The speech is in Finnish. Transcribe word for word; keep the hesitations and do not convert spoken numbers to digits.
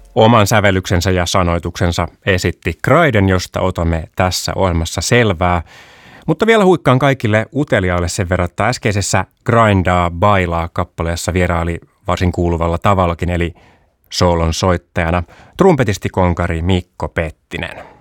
Oman sävellyksensä ja sanoituksensa esitti Graiden, josta otamme tässä ohjelmassa selvää. Mutta vielä huikkaan kaikille uteliaille sen verran, että äskeisessä Grindaa bailaa kappaleessa vieraili varsin kuuluvalla tavallakin, eli soolon soittajana trumpetisti konkari Mikko Pettinen.